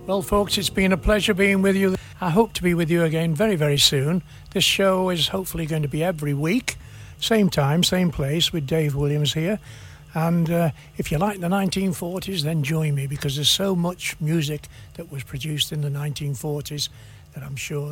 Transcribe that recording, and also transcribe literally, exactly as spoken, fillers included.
Well, folks, it's been a pleasure being with you. I hope to be with you again very, very soon. This show is hopefully going to be every week, same time, same place, with Dave Williams here. And uh, if you like the nineteen forties, then join me, because there's so much music that was produced in the nineteen forties that I'm sure